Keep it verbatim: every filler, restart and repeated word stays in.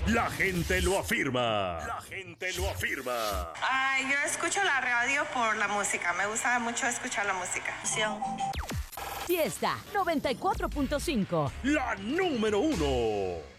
La gente lo afirma. La gente lo afirma. Ay, yo escucho la radio por la música. Me gusta mucho escuchar la música. Fiesta noventa y cuatro punto cinco. La número uno.